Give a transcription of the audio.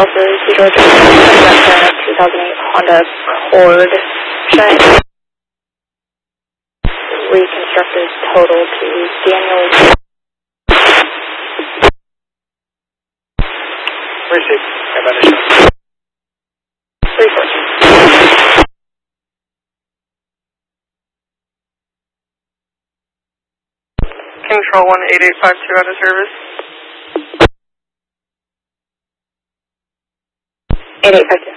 Delta Zero Delta 2008 Honda Accord showing reconstructed total to Daniel. Receive. Have understood. 314. Control 18852 out of service. 8852.